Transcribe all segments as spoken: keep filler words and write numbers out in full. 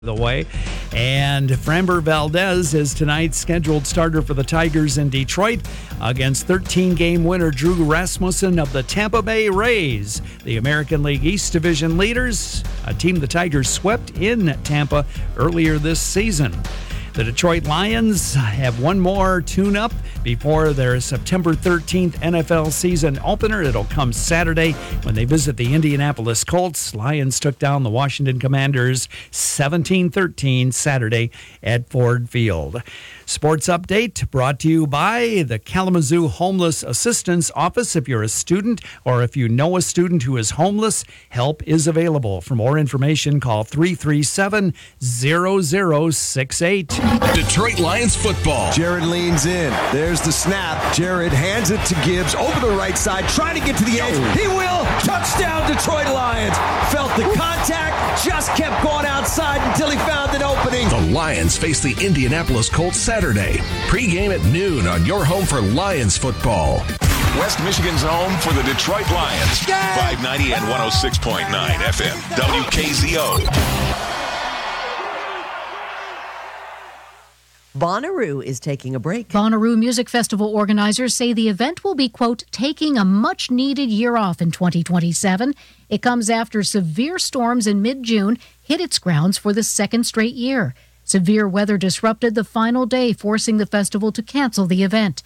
the way. And Framber Valdez is tonight's scheduled starter for the Tigers in Detroit against thirteen-game winner Drew Rasmussen of the Tampa Bay Rays. The American League East Division leaders, a team the Tigers swept in Tampa earlier this season. The Detroit Lions have one more tune-up before their September thirteenth N F L season opener. It'll come Saturday when they visit the Indianapolis Colts. Lions took down the Washington Commanders seventeen thirteen Saturday at Ford Field. Sports update brought to you by the Kalamazoo Homeless Assistance Office. If you're a student or if you know a student who is homeless, help is available. For more information, call three three seven, zero zero six eight. Detroit Lions football. Jared leans in. There's the snap. Jared hands it to Gibbs over the right side, trying to get to the edge. He will. Touchdown, Detroit Lions. Felt the contact, just kept going outside until he found an opening. The Lions face the Indianapolis Colts Saturday. Pre-game at noon on your home for Lions football. West Michigan's home for the Detroit Lions. five ninety and one oh six point nine F M. W K Z O. Bonnaroo is taking a break. Bonnaroo Music Festival organizers say the event will be, quote, taking a much-needed year off in twenty twenty-seven. It comes after severe storms in mid-June hit its grounds for the second straight year. Severe weather disrupted the final day, forcing the festival to cancel the event.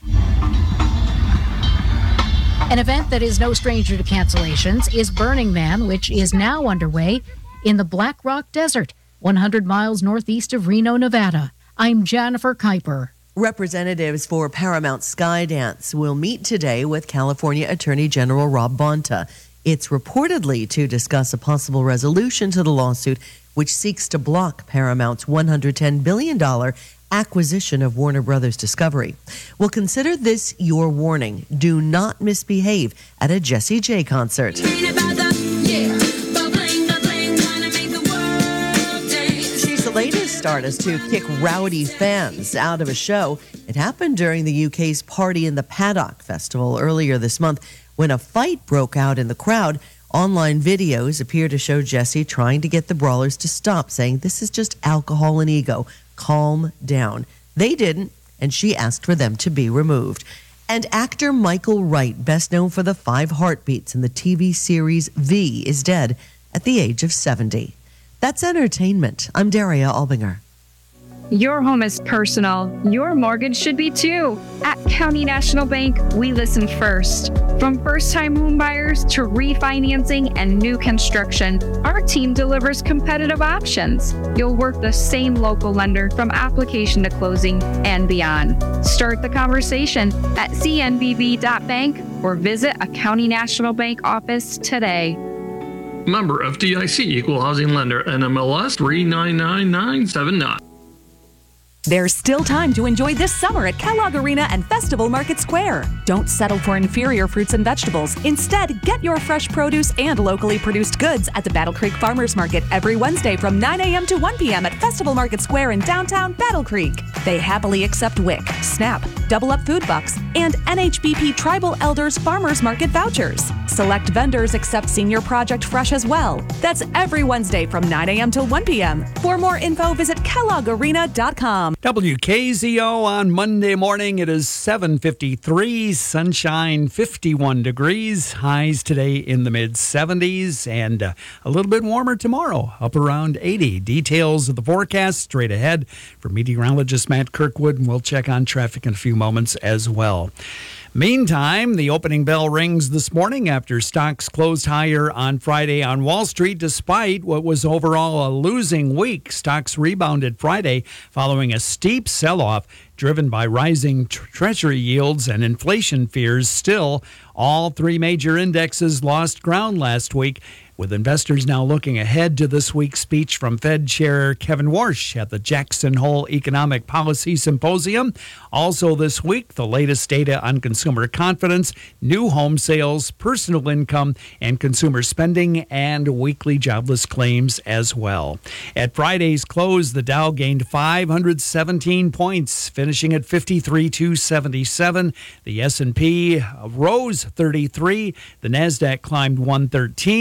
An event that is no stranger to cancellations is Burning Man, which is now underway in the Black Rock Desert, one hundred miles northeast of Reno, Nevada. I'm Jennifer Kuiper. Representatives for Paramount Skydance will meet today with California Attorney General Rob Bonta. It's reportedly to discuss a possible resolution to the lawsuit which seeks to block Paramount's one hundred ten billion dollars acquisition of Warner Brothers Discovery. We'll consider this your warning. Do not misbehave at a Jessie J concert. Latest artist to kick rowdy fans out of a show. It happened during the U K's Party in the Paddock Festival earlier this month when a fight broke out in the crowd. Online videos appear to show Jessie trying to get the brawlers to stop, saying, "This is just alcohol and ego. Calm down." They didn't, and she asked for them to be removed. And actor Michael Wright, best known for the five heartbeats in the T V series V, is dead at the age of seventy. That's entertainment. I'm Daria Albinger. Your home is personal. Your mortgage should be too. At County National Bank, we listen first. From first-time home buyers to refinancing and new construction, our team delivers competitive options. You'll work the same local lender from application to closing and beyond. Start the conversation at c n b b dot bank or visit a County National Bank office today. Member F D I C, Equal Housing Lender, N M L S three nine nine nine seven nine. There's still time to enjoy this summer at Kellogg Arena and Festival Market Square. Don't settle for inferior fruits and vegetables. Instead, get your fresh produce and locally produced goods at the Battle Creek Farmers Market every Wednesday from nine a.m. to one p.m. at Festival Market Square in downtown Battle Creek. They happily accept W I C, SNAP, Double Up Food Bucks, and N H B P Tribal Elders Farmers Market vouchers. Select vendors accept Senior Project Fresh as well. That's every Wednesday from nine a.m. till one p.m. For more info, visit kellogg arena dot com. W K Z O on Monday morning. It is seven fifty-three, sunshine, fifty-one degrees. Highs today in the mid seventies and uh, a little bit warmer tomorrow, up around eighty. Details of the forecast straight ahead from meteorologist Matt Kirkwood, and we'll check on traffic in a few moments as well. Meantime, the opening bell rings this morning after stocks closed higher on Friday on Wall Street despite what was overall a losing week. Stocks rebounded Friday following a steep sell-off driven by rising tr- treasury yields and inflation fears. Still, all three major indexes lost ground last week, with investors now looking ahead to this week's speech from Fed Chair Kevin Warsh at the Jackson Hole Economic Policy Symposium. Also this week, the latest data on consumer confidence, new home sales, personal income, and consumer spending, and weekly jobless claims as well. At Friday's close, the Dow gained five hundred seventeen points, finishing at fifty-three thousand two hundred seventy-seven. The S and P rose thirty-three. The NASDAQ climbed one hundred thirteen, but for the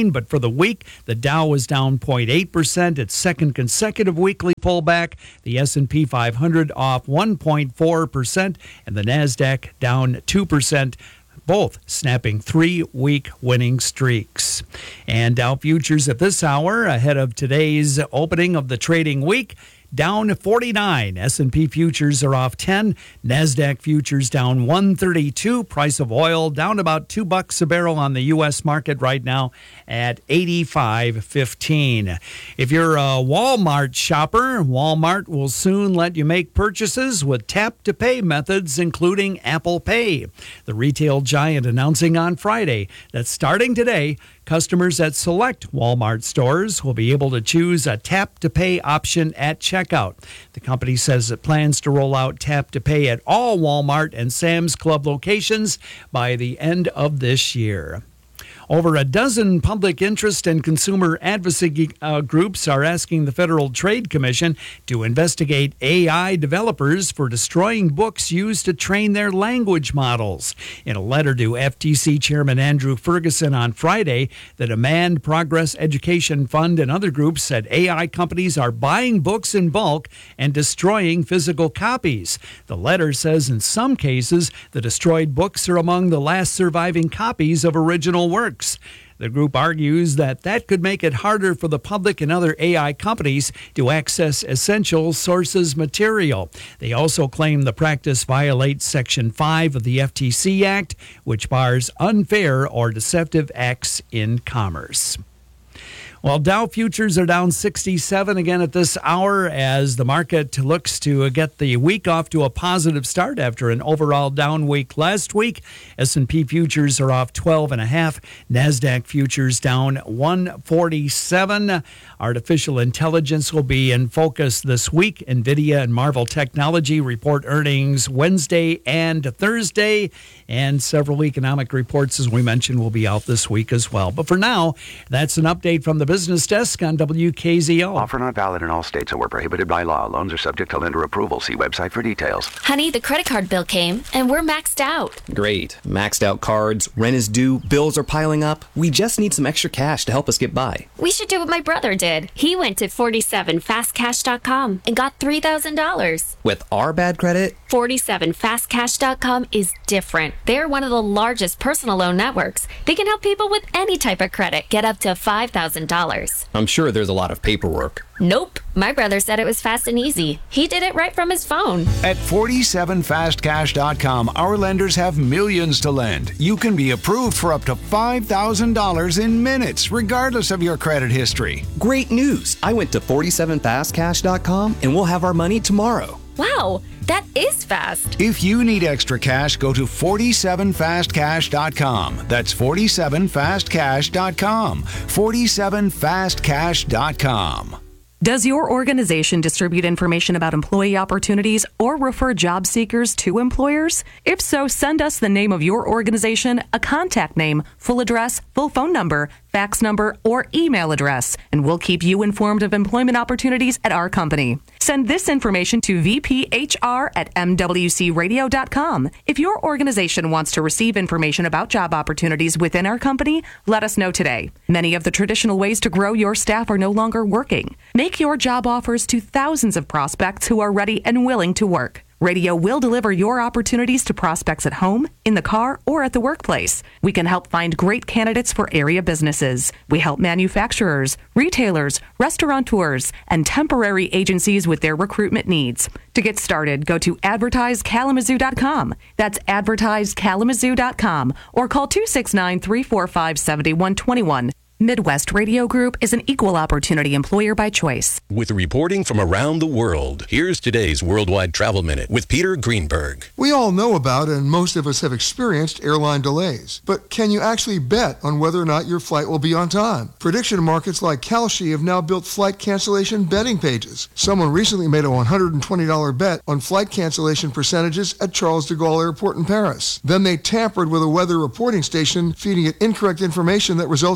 the week. The Dow was down zero point eight percent, its second consecutive weekly pullback. The S and P five hundred off one point four percent, and the NASDAQ down two percent. Both snapping three-week winning streaks. And Dow futures at this hour, ahead of today's opening of the trading week, down forty-nine. S and P futures are off ten. NASDAQ futures down one thirty-two. Price of oil down about two bucks a barrel on the U S market right now at eighty-five fifteen. If you're a Walmart shopper, Walmart will soon let you make purchases with tap-to-pay methods, including Apple Pay. The retail giant announcing on Friday that starting today, customers at select Walmart stores will be able to choose a tap-to-pay option at checkout. The company says it plans to roll out tap-to-pay at all Walmart and Sam's Club locations by the end of this year. Over a dozen public interest and consumer advocacy uh, groups are asking the Federal Trade Commission to investigate A I developers for destroying books used to train their language models. In a letter to F T C Chairman Andrew Ferguson on Friday, the Demand Progress Education Fund and other groups said A I companies are buying books in bulk and destroying physical copies. The letter says in some cases, the destroyed books are among the last surviving copies of original works. The group argues that that could make it harder for the public and other A I companies to access essential sources material. They also claim the practice violates Section five of the F T C Act, which bars unfair or deceptive acts in commerce. Well, Dow futures are down sixty-seven again at this hour as the market looks to get the week off to a positive start after an overall down week last week. S and P futures are off twelve and a half. NASDAQ futures down one forty-seven. Artificial intelligence will be in focus this week. NVIDIA and Marvell Technology report earnings Wednesday and Thursday. And several economic reports, as we mentioned, will be out this week as well. But for now, that's an update from the Business Desk on W K Z O. Offer not valid in all states or were prohibited by law. Loans are subject to lender approval. See website for details. Honey, the credit card bill came, and we're maxed out. Great. Maxed out cards, rent is due, bills are piling up. We just need some extra cash to help us get by. We should do what my brother did. He went to forty-seven fast cash dot com and got three thousand dollars. With our bad credit? forty-seven fast cash dot com is different. They're one of the largest personal loan networks. They can help people with any type of credit get up to five thousand dollars. I'm sure there's a lot of paperwork. Nope. My brother said it was fast and easy. He did it right from his phone. At forty-seven fast cash dot com, our lenders have millions to lend. You can be approved for up to five thousand dollars in minutes, regardless of your credit history. Great news. I went to forty-seven fast cash dot com and we'll have our money tomorrow. Wow, that is fast. If you need extra cash, go to forty-seven fast cash dot com. That's forty-seven fast cash dot com. forty-seven fast cash dot com. Does your organization distribute information about employee opportunities or refer job seekers to employers? If so, send us the name of your organization, a contact name, full address, full phone number, fax number, or email address, and we'll keep you informed of employment opportunities at our company. Send this information to v p h r at m w c radio dot com. If your organization wants to receive information about job opportunities within our company, let us know today. Many of the traditional ways to grow your staff are no longer working. Make your job offers to thousands of prospects who are ready and willing to work. Radio will deliver your opportunities to prospects at home, in the car, or at the workplace. We can help find great candidates for area businesses. We help manufacturers, retailers, restaurateurs, and temporary agencies with their recruitment needs. To get started, go to advertise kalamazoo dot com. That's advertise kalamazoo dot com or call two six nine, three four five, seven one two one. Midwest Radio Group is an equal opportunity employer by choice. With reporting from around the world, here's today's Worldwide Travel Minute with Peter Greenberg. We all know about and most of us have experienced airline delays. But can you actually bet on whether or not your flight will be on time? Prediction markets like Kalshi have now built flight cancellation betting pages. Someone recently made a one hundred twenty dollars bet on flight cancellation percentages at Charles de Gaulle Airport in Paris. Then they tampered with a weather reporting station, feeding it incorrect information that resulted in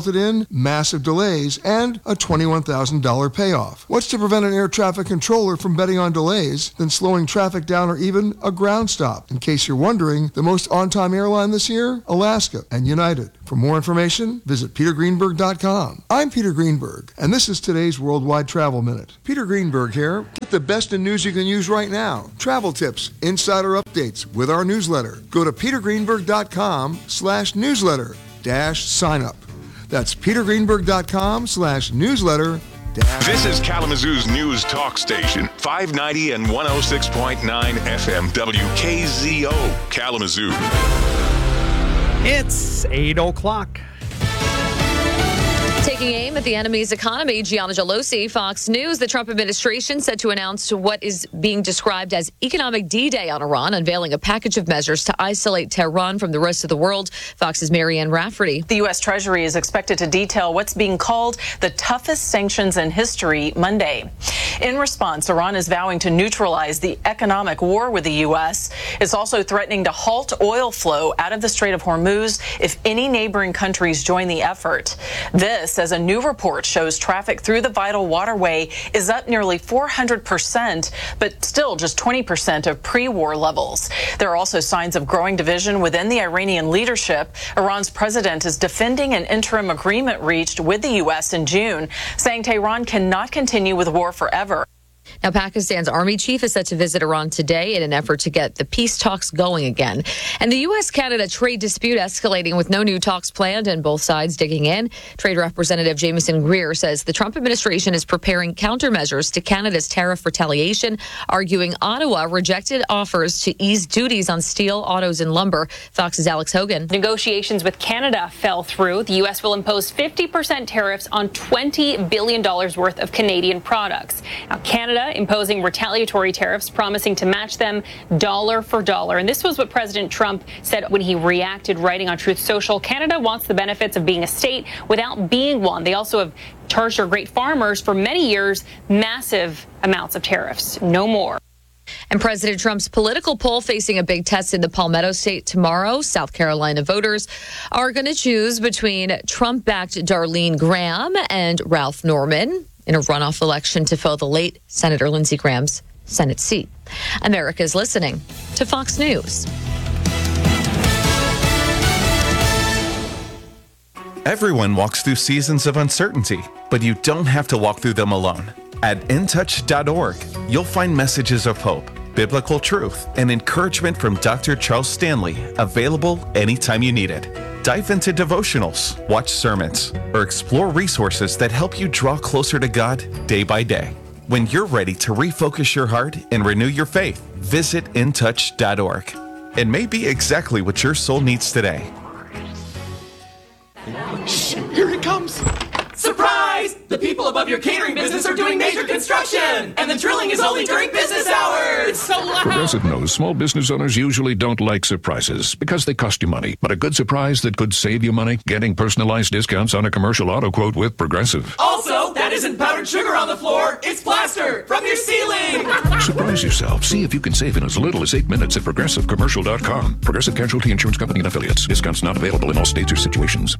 massive delays, and a twenty-one thousand dollars payoff. What's to prevent an air traffic controller from betting on delays than slowing traffic down or even a ground stop? In case you're wondering, the most on-time airline this year? Alaska and United. For more information, visit peter greenberg dot com. I'm Peter Greenberg, and this is today's Worldwide Travel Minute. Peter Greenberg here. Get the best in news you can use right now. Travel tips, insider updates with our newsletter. Go to peter greenberg dot com slash newsletter dash sign up. That's peter greenberg dot com slash newsletter dash. This is Kalamazoo's news talk station, five ninety and one oh six point nine F M W K Z O, Kalamazoo. It's eight o'clock. Taking aim at the enemy's economy, Gianna Gelosi, Fox News. The Trump administration set to announce what is being described as economic D-Day on Iran, unveiling a package of measures to isolate Tehran from the rest of the world. Fox's Marianne Rafferty. The U S. Treasury is expected to detail what's being called the toughest sanctions in history Monday. In response, Iran is vowing to neutralize the economic war with the U S. It's also threatening to halt oil flow out of the Strait of Hormuz if any neighboring countries join the effort. This, as a new report shows, traffic through the vital waterway is up nearly four hundred percent, but still just twenty percent of pre-war levels. There are also signs of growing division within the Iranian leadership. Iran's president is defending an interim agreement reached with the U S in June, saying Tehran cannot continue with war forever. Now, Pakistan's army chief is set to visit Iran today in an effort to get the peace talks going again. And the U S Canada trade dispute escalating with no new talks planned and both sides digging in. Trade Representative Jameson Greer says the Trump administration is preparing countermeasures to Canada's tariff retaliation, arguing Ottawa rejected offers to ease duties on steel, autos, and lumber. Fox's Alex Hogan. Negotiations with Canada fell through. The U S will impose fifty percent tariffs on twenty billion dollars worth of Canadian products. Now, Canada imposing retaliatory tariffs, promising to match them dollar for dollar. And this was what President Trump said when he reacted, writing on Truth Social. Canada wants the benefits of being a state without being one. They also have charged our great farmers for many years massive amounts of tariffs. No more. And President Trump's political poll facing a big test in the Palmetto State tomorrow. South Carolina voters are going to choose between Trump-backed Darlene Graham and Ralph Norman in a runoff election to fill the late Senator Lindsey Graham's Senate seat. America's listening to Fox News. Everyone walks through seasons of uncertainty, but you don't have to walk through them alone. At in touch dot org, you'll find messages of hope, biblical truth, and encouragement from Doctor Charles Stanley, available anytime you need it. Dive into devotionals, watch sermons, or explore resources that help you draw closer to God day by day. When you're ready to refocus your heart and renew your faith, visit in touch dot org. It may be exactly what your soul needs today. Shh, here it comes. Surprise! The people above your catering business are doing major construction, and the drilling is only during business hours. It's so loud. Progressive knows small business owners usually don't like surprises because they cost you money. But a good surprise that could save you money? Getting personalized discounts on a commercial auto quote with Progressive. Also, that isn't powdered sugar on the floor. It's plaster from your ceiling. Surprise yourself. See if you can save in as little as eight minutes at progressive commercial dot com. Progressive Casualty Insurance Company and Affiliates. Discounts not available in all states or situations.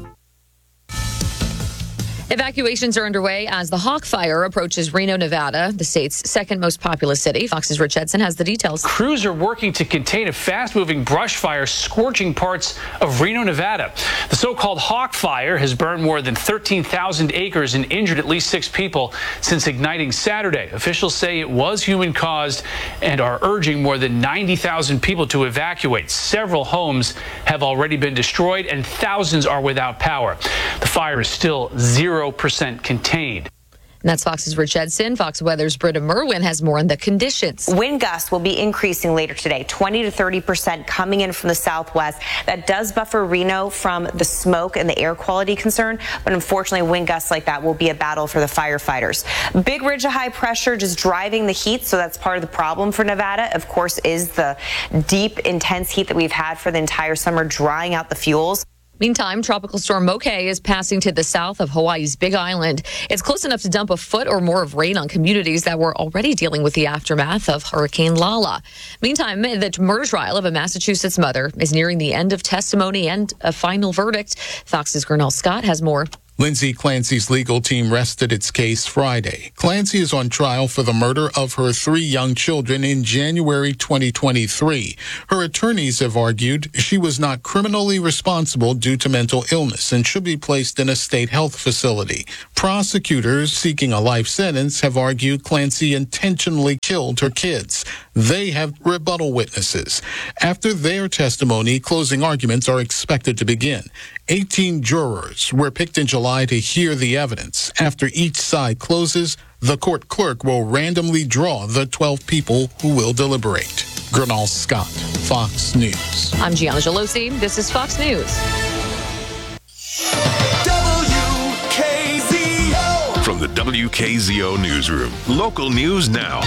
Evacuations are underway as the Hawk Fire approaches Reno, Nevada, the state's second most populous city. Fox's Rich Edson has the details. Crews are working to contain a fast-moving brush fire scorching parts of Reno, Nevada. The so-called Hawk Fire has burned more than thirteen thousand acres and injured at least six people since igniting Saturday. Officials say it was human-caused and are urging more than ninety thousand people to evacuate. Several homes have already been destroyed and thousands are without power. The fire is still zero percent contained. And that's Fox's Rich Edson. Fox Weather's Britta Merwin has more on the conditions. Wind gusts will be increasing later today, twenty to thirty percent coming in from the southwest. That does buffer Reno from the smoke and the air quality concern, but unfortunately wind gusts like that will be a battle for the firefighters. Big ridge of high pressure just driving the heat, so that's part of the problem for Nevada, of course, is the deep, intense heat that we've had for the entire summer, drying out the fuels. Meantime, Tropical Storm Moke is passing to the south of Hawaii's Big Island. It's close enough to dump a foot or more of rain on communities that were already dealing with the aftermath of Hurricane Lala. Meantime, the murder trial of a Massachusetts mother is nearing the end of testimony and a final verdict. Fox's Gernal Scott has more. Lindsay Clancy's legal team rested its case Friday. Clancy is on trial for the murder of her three young children in January twenty twenty-three. Her attorneys have argued she was not criminally responsible due to mental illness and should be placed in a state health facility. Prosecutors seeking a life sentence have argued Clancy intentionally killed her kids. They have rebuttal witnesses. After their testimony, closing arguments are expected to begin. eighteen jurors were picked in July to hear the evidence. After each side closes, the court clerk will randomly draw the twelve people who will deliberate. Gernal Scott, Fox News. I'm Gianna Gelosi. This is Fox News. W K Z O. From the W K Z O newsroom, local news now.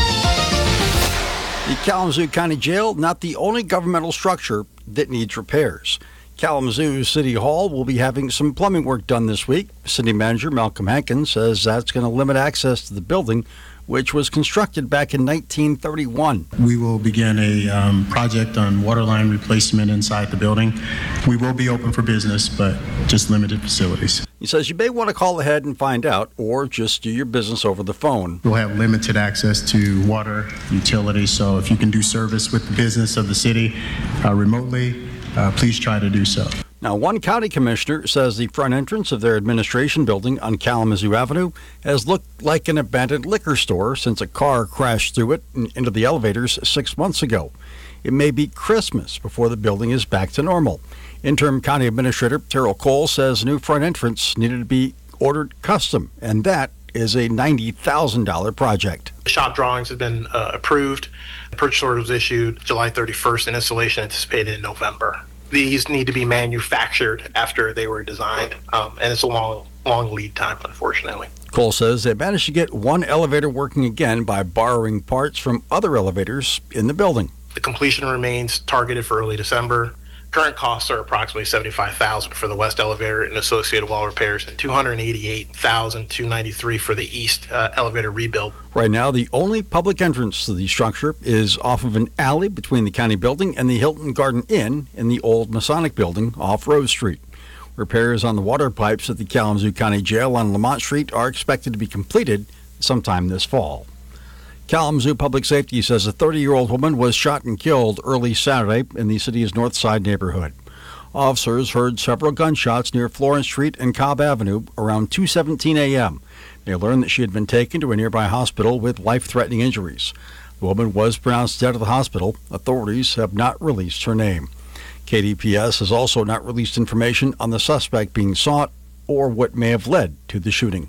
The Kalamazoo County Jail, not the only governmental structure that needs repairs. Kalamazoo City Hall will be having some plumbing work done this week. City Manager Malcolm Hankins says that's going to limit access to the building, which was constructed back in nineteen thirty-one. We will begin a um, project on water line replacement inside the building. We will be open for business, but just limited facilities. He says you may want to call ahead and find out, or just do your business over the phone. We'll have limited access to water, utilities, so if you can do service with the business of the city uh, remotely, Uh, please try to do so. Now, one county commissioner says the front entrance of their administration building on Kalamazoo Avenue has looked like an abandoned liquor store since a car crashed through it and into the elevators six months ago. It may be Christmas before the building is back to normal. Interim County Administrator Terrell Cole says a new front entrance needed to be ordered custom, and that is a ninety thousand dollars project. Shop drawings have been uh, approved. The purchase order was issued July thirty-first and installation anticipated in November. These need to be manufactured after they were designed, um, and it's a long, long lead time, unfortunately. Cole says they managed to get one elevator working again by borrowing parts from other elevators in the building. The completion remains targeted for early December. Current costs are approximately seventy-five thousand dollars for the west elevator and associated wall repairs, and two hundred eighty-eight thousand two hundred ninety-three dollars for the east uh, elevator rebuild. Right now, the only public entrance to the structure is off of an alley between the county building and the Hilton Garden Inn in the old Masonic building off Rose Street. Repairs on the water pipes at the Kalamazoo County Jail on Lamont Street are expected to be completed sometime this fall. Kalamazoo Public Safety says a thirty-year-old woman was shot and killed early Saturday in the city's North Side neighborhood. Officers heard several gunshots near Florence Street and Cobb Avenue around two seventeen a.m. They learned that she had been taken to a nearby hospital with life-threatening injuries. The woman was pronounced dead at the hospital. Authorities have not released her name. K D P S has also not released information on the suspect being sought or what may have led to the shooting.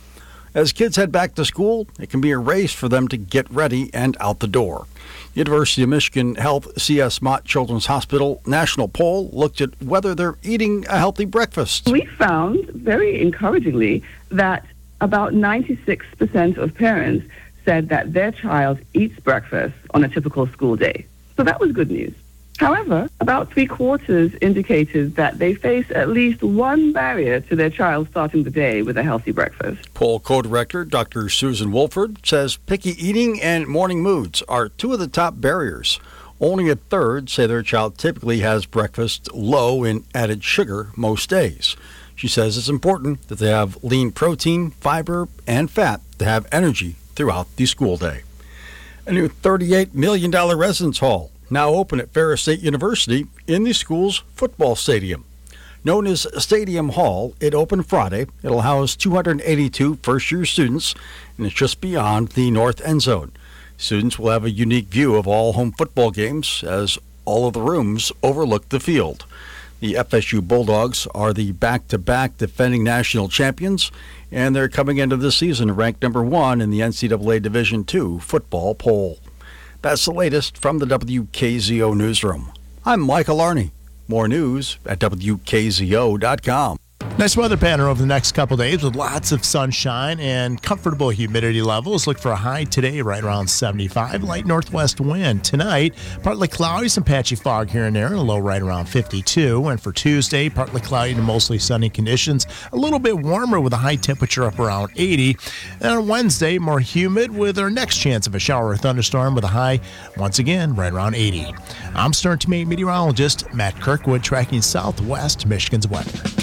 As kids head back to school, it can be a race for them to get ready and out the door. University of Michigan Health C S Mott Children's Hospital national poll looked at whether they're eating a healthy breakfast. We found, very encouragingly, that about ninety-six percent of parents said that their child eats breakfast on a typical school day. So that was good news. However, about three quarters indicated that they face at least one barrier to their child starting the day with a healthy breakfast. Poll co-director Doctor Susan Wolford says picky eating and morning moods are two of the top barriers. Only a third say their child typically has breakfast low in added sugar most days. She says it's important that they have lean protein, fiber, and fat to have energy throughout the school day. A new thirty-eight million dollars residence hall now open at Ferris State University in the school's football stadium. Known as Stadium Hall, it opened Friday. It'll house two hundred eighty-two first-year students, and it's just beyond the north end zone. Students will have a unique view of all home football games as all of the rooms overlook the field. The F S U Bulldogs are the back-to-back defending national champions, and they're coming into this season ranked number one in the N C double A Division two football poll. That's the latest from the W K Z O newsroom. I'm Michael Arney. More news at W K Z O dot com. Nice weather pattern over the next couple days with lots of sunshine and comfortable humidity levels. Look for a high today right around seventy-five. Light northwest wind. Tonight, partly cloudy, some patchy fog here and there, and a low right around fifty-two. And for Tuesday, partly cloudy to mostly sunny conditions. A little bit warmer with a high temperature up around eighty. And on Wednesday, more humid with our next chance of a shower or thunderstorm with a high, once again, right around eighty. I'm Stern to Me meteorologist Matt Kirkwood tracking southwest Michigan's weather.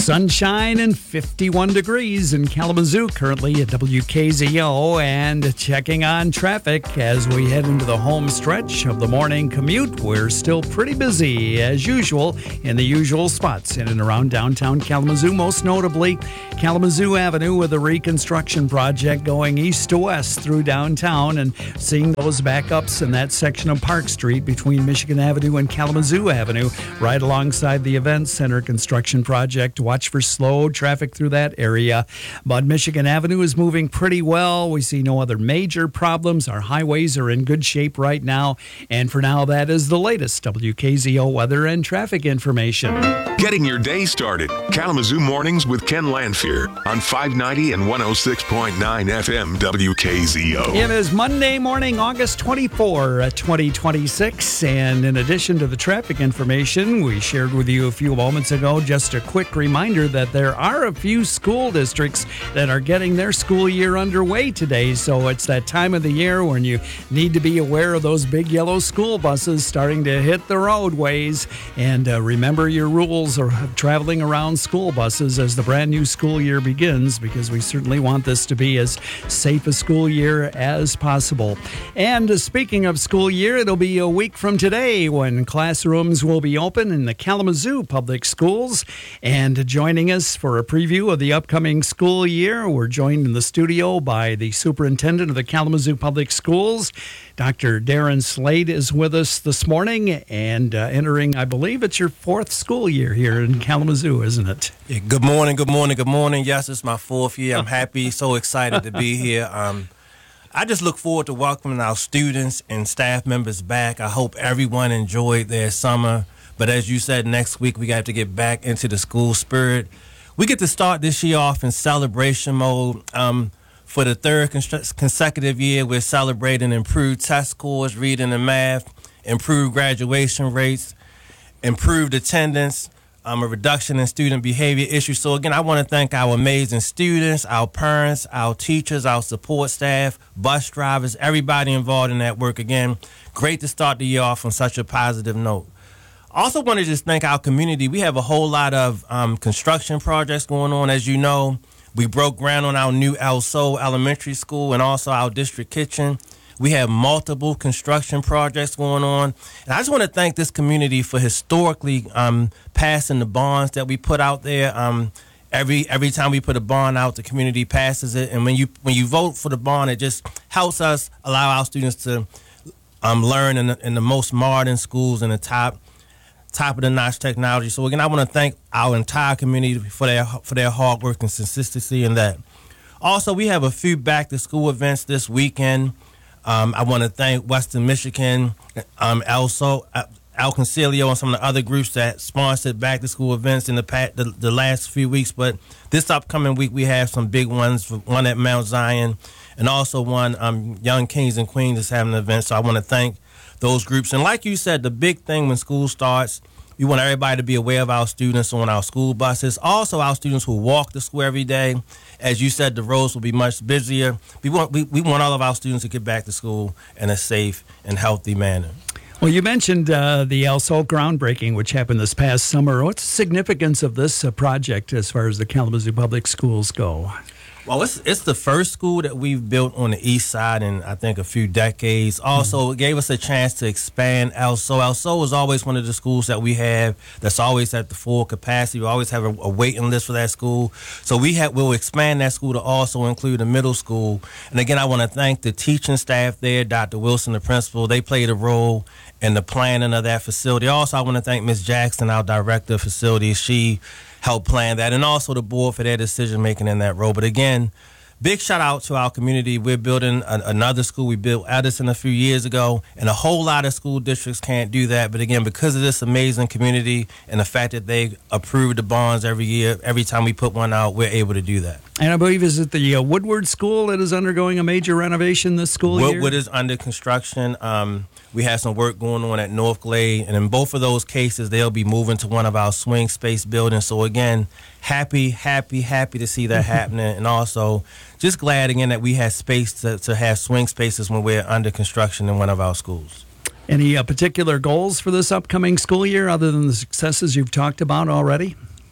Sunshine and fifty-one degrees in Kalamazoo currently at W K Z O, and checking on traffic as we head into the home stretch of the morning commute. We're still pretty busy as usual in the usual spots in and around downtown Kalamazoo, most notably Kalamazoo Avenue with a reconstruction project going east to west through downtown, and seeing those backups in that section of Park Street between Michigan Avenue and Kalamazoo Avenue right alongside the Event Center construction project. Watch for slow traffic through that area. But Michigan Avenue is moving pretty well. We see no other major problems. Our highways are in good shape right now. And for now, that is the latest W K Z O weather and traffic information. Getting your day started. Kalamazoo Mornings with Ken Lanfear on five ninety and one oh six point nine F M W K Z O. It is Monday morning, August twenty-fourth, twenty twenty-six. And in addition to the traffic information we shared with you a few moments ago, just a quick reminder that there are a few school districts that are getting their school year underway today. So it's that time of the year when you need to be aware of those big yellow school buses starting to hit the roadways. And uh, remember your rules of traveling around school buses as the brand new school year begins, because we certainly want this to be as safe a school year as possible. And uh, speaking of school year, it'll be a week from today when classrooms will be open in the Kalamazoo Public Schools. And joining us for a preview of the upcoming school year, we're joined in the studio by the superintendent of the Kalamazoo Public Schools. Doctor Darren Slade is with us this morning, and uh, entering, I believe it's your fourth school year here in Kalamazoo, isn't it? Yeah, good morning, good morning, good morning. Yes, it's my fourth year. I'm happy, so excited to be here. Um, I just look forward to welcoming our students and staff members back. I hope everyone enjoyed their summer. But as you said, next week we got to get back into the school spirit. We get to start this year off in celebration mode. Um, for the third cons- consecutive year, we're celebrating improved test scores, reading and math, improved graduation rates, improved attendance, um, a reduction in student behavior issues. So again, I want to thank our amazing students, our parents, our teachers, our support staff, bus drivers, everybody involved in that work. Again, great to start the year off on such a positive note. Also want to just thank our community. We have a whole lot of um, construction projects going on. As you know, we broke ground on our new El Sol Elementary School and also our district kitchen. We have multiple construction projects going on. And I just want to thank this community for historically um, passing the bonds that we put out there. Um, every every time we put a bond out, the community passes it. And when you when you vote for the bond, it just helps us allow our students to um, learn in the, in the most modern schools in the top top of the notch technology. So again, I want to thank our entire community for their for their hard work and consistency in that. Also, we have a few back to school events this weekend. Um, I want to thank Western Michigan, um, El Sol, Al Concilio, and some of the other groups that sponsored back to school events in the, past, the the last few weeks. But this upcoming week, we have some big ones. One at Mount Zion, and also one um, Young Kings and Queens is having an event. So I want to thank those groups. And like you said, the big thing when school starts, we want everybody to be aware of our students on our school buses. Also, our students who walk to school every day. As you said, the roads will be much busier. We want we, we want all of our students to get back to school in a safe and healthy manner. Well, you mentioned uh, the El Sol groundbreaking, which happened this past summer. What's the significance of this uh, project as far as the Kalamazoo Public Schools go? Well, it's it's the first school that we've built on the east side in, I think, a few decades. Also, mm-hmm. It gave us a chance to expand El Sol. El Sol is always one of the schools that we have that's always at the full capacity. We always have a, a waiting list for that school. So we have, we'll expand that school to also include a middle school. And again, I want to thank the teaching staff there, Doctor Wilson, the principal. They played a role in the planning of that facility. Also, I want to thank Miz Jackson, our director of facilities. She help plan that, and also the board for their decision making in that role. But again, big shout out to our community. We're building a, another school. We built Edison a few years ago, and a whole lot of school districts can't do that. But again, because of this amazing community and the fact that they approve the bonds every year, every time we put one out, we're able to do that. And I believe, is it the uh, Woodward School that is undergoing a major renovation this school Woodward year? Woodward is under construction. Um, we have some work going on at North Glade, and in both of those cases, they'll be moving to one of our swing space buildings. So again, happy, happy, happy to see that happening, and also just glad again that we have space to, to have swing spaces when we're under construction in one of our schools. Any uh, particular goals for this upcoming school year other than the successes you've talked about already?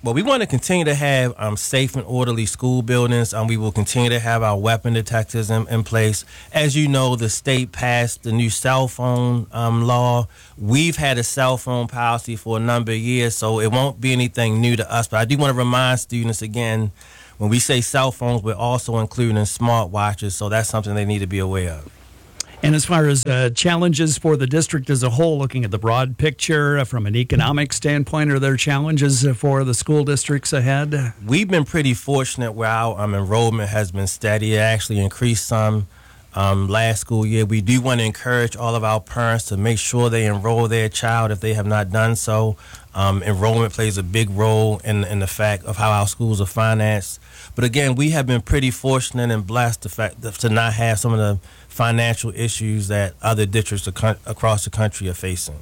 Well, we want to continue to have um, safe and orderly school buildings. Um, we will continue to have our weapon detectors in, in place. As you know, the state passed the new cell phone um, law. We've had a cell phone policy for a number of years, so it won't be anything new to us. But I do want to remind students again, when we say cell phones, we're also including smartwatches, so that's something they need to be aware of. And as far as uh, challenges for the district as a whole, looking at the broad picture uh, from an economic standpoint, are there challenges uh, for the school districts ahead? We've been pretty fortunate where our um, enrollment has been steady. It actually increased some um, last school year. We do want to encourage all of our parents to make sure they enroll their child if they have not done so. Um, enrollment plays a big role in, in the fact of how our schools are financed. But again, we have been pretty fortunate and blessed the fact that, to not have some of the financial issues that other districts across the country are facing.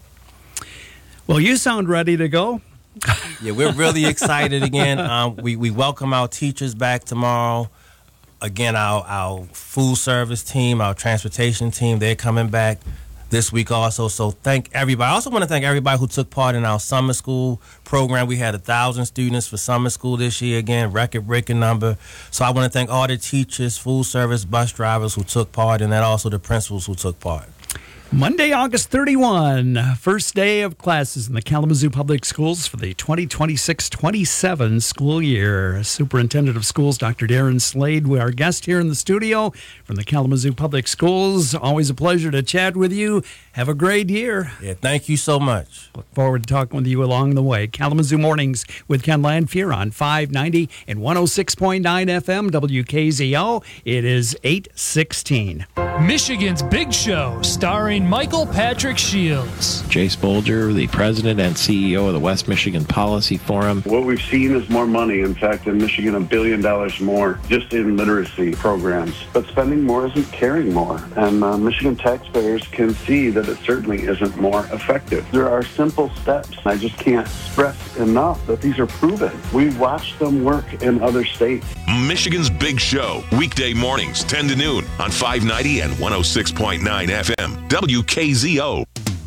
Well, you sound ready to go. Yeah, we're really excited again. Um, we, we welcome our teachers back tomorrow. Again, our, our food service team, our transportation team, they're coming back this week also. So thank everybody. I also want to thank everybody who took part in our summer school program. We had a thousand students for summer school this year. Again, record-breaking number. So I want to thank all the teachers, food service, bus drivers who took part, and then also the principals who took part. Monday, August thirty-first, first day of classes in the Kalamazoo Public Schools for the twenty twenty-six twenty-seven school year. Superintendent of Schools, Doctor Darren Slade, we are our guest here in the studio from the Kalamazoo Public Schools. Always a pleasure to chat with you. Have a great year. Yeah, thank you so much. Look forward to talking with you along the way. Kalamazoo Mornings with Ken Lanfear on five ninety and one oh six point nine F M W K Z O. It is eight sixteen. Michigan's Big Show, starring Michael Patrick Shields. Jace Bolger, the president and C E O of the West Michigan Policy Forum. What we've seen is more money. In fact, in Michigan, a billion dollars more just in literacy programs. But spending more isn't caring more. And uh, Michigan taxpayers can see that it certainly isn't more effective. There are simple steps. I just can't stress enough that these are proven. We've watched them work in other states. Michigan's Big Show, weekday mornings, ten to noon on five ninety and one oh six point nine F M, W K Z O.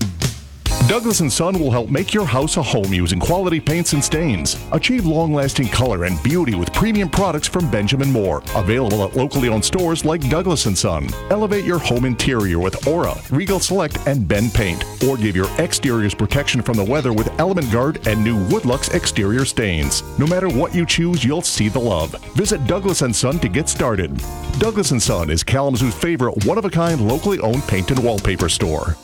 Douglas and Son will help make your house a home using quality paints and stains. Achieve long-lasting color and beauty with premium products from Benjamin Moore. Available at locally owned stores like Douglas and Son. Elevate your home interior with Aura, Regal Select, and Ben Paint. Or give your exteriors protection from the weather with Element Guard and new Woodlux exterior stains. No matter what you choose, you'll see the love. Visit Douglas and Son to get started. Douglas and Son is Kalamazoo's favorite one-of-a-kind locally owned paint and wallpaper store.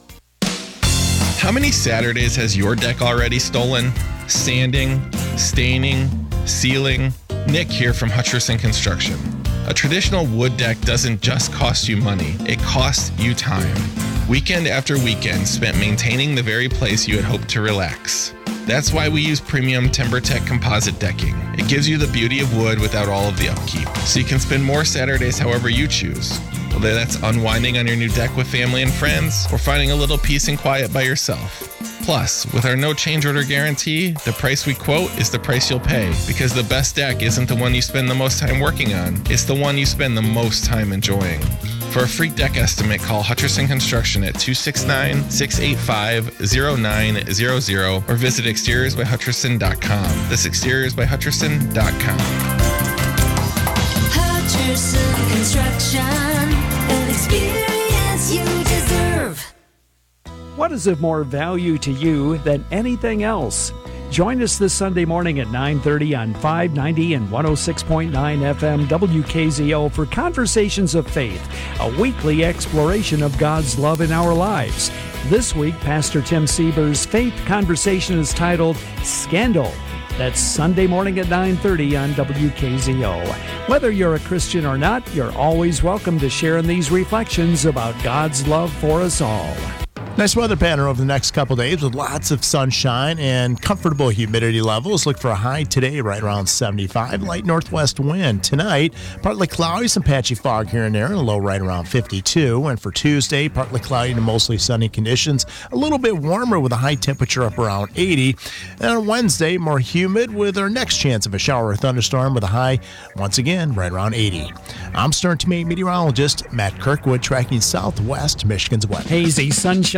How many Saturdays has your deck already stolen? Sanding, staining, sealing? Nick here from Hutcherson Construction. A traditional wood deck doesn't just cost you money, it costs you time. Weekend after weekend spent maintaining the very place you had hoped to relax. That's why we use premium TimberTech composite decking. It gives you the beauty of wood without all of the upkeep, so you can spend more Saturdays however you choose. Whether that's unwinding on your new deck with family and friends, or finding a little peace and quiet by yourself. Plus, with our no change order guarantee, the price we quote is the price you'll pay, because the best deck isn't the one you spend the most time working on, it's the one you spend the most time enjoying. For a free deck estimate, call Hutcherson Construction at two six nine, six eight five, zero nine zero zero or visit exteriors by hutcherson dot com. That's exteriors by hutcherson dot com. Hutcherson Construction, an experience you deserve. What is of more value to you than anything else? Join us this Sunday morning at nine thirty on five ninety and one oh six point nine F M W K Z O for Conversations of Faith, a weekly exploration of God's love in our lives. This week, Pastor Tim Sieber's faith conversation is titled Scandal. That's Sunday morning at nine thirty on W K Z O. Whether you're a Christian or not, you're always welcome to share in these reflections about God's love for us all. Nice weather pattern over the next couple days with lots of sunshine and comfortable humidity levels. Look for a high today right around seventy-five. Light northwest wind. Tonight, partly cloudy, some patchy fog here and there, and a low right around fifty-two. And for Tuesday, partly cloudy to mostly sunny conditions. A little bit warmer with a high temperature up around eighty. And on Wednesday, more humid with our next chance of a shower or thunderstorm with a high, once again, right around eighty. I'm Stern Teammate meteorologist Matt Kirkwood, tracking southwest Michigan's weather. Hazy sunshine